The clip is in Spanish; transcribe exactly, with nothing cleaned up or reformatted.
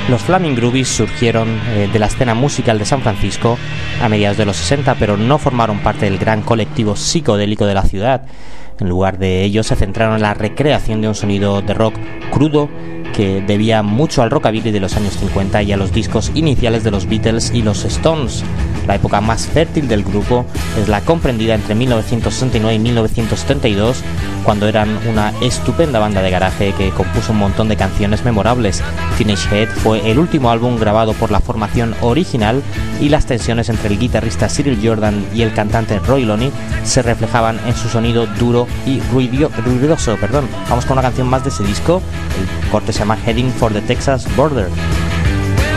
Los Flaming Groovies surgieron eh, de la escena musical de San Francisco a mediados de los sesenta, pero no formaron parte del gran colectivo psicodélico de la ciudad. En lugar de ello, se centraron en la recreación de un sonido de rock crudo que debía mucho al rockabilly de los años cincuenta y a los discos iniciales de los Beatles y los Stones. La época más fértil del grupo es la comprendida entre mil novecientos sesenta y nueve y mil novecientos setenta y dos, cuando eran una estupenda banda de garaje que compuso un montón de canciones memorables. Teenage Head fue el último álbum grabado por la formación original y las tensiones entre el guitarrista Cyril Jordan y el cantante Roy Loney se reflejaban en su sonido duro y ruidio, ruidoso. Perdón. Vamos con una canción más de ese disco. El corte se llama Heading for the Texas Border.